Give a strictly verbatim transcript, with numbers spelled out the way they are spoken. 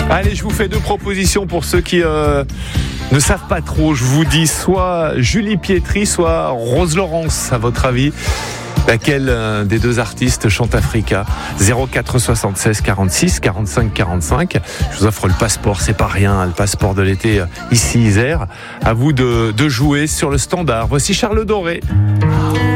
Allez, je vous fais deux propositions pour ceux qui euh, ne savent pas trop. Je vous dis soit Julie Pietri, soit Rose Laurence. À votre avis, laquelle euh, des deux artistes chante Africa? Zéro quatre soixante-seize quarante-six quarante-cinq quarante-cinq. Je vous offre le passeport, c'est pas rien, le passeport de l'été euh, ici Isère. À vous de, de jouer sur le standard. Voici Charles Doré.